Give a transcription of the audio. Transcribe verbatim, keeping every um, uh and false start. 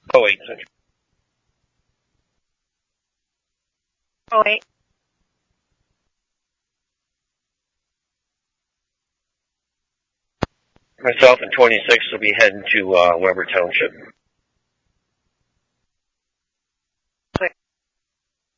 Oh eight. Oh eight. Myself and twenty-six will be heading to uh, Weber Township.